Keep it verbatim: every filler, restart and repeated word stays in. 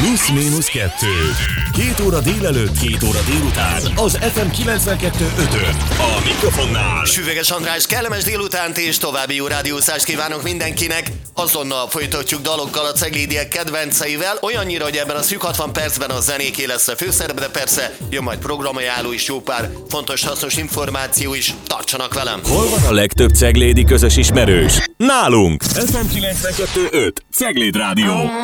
Plusz-mínusz kettő. Két óra délelőtt, két óra délután. Az ef em kilencvenkettő ötön. A mikrofonnál Süveges András, kellemes délutánt és további jó rádiózást kívánok mindenkinek. Azonnal folytatjuk dalokkal a ceglédiek kedvenceivel, olyannyira, hogy ebben a szűk hatvan percben a zenéké lesz a főszerep, de persze jön majd programajánló is, jó pár fontos, hasznos információ is. Tartsanak velem! hol van a legtöbb ceglédi közös ismerős? Nálunk! ef em kilencvenkettő öt Cegléd Rádió.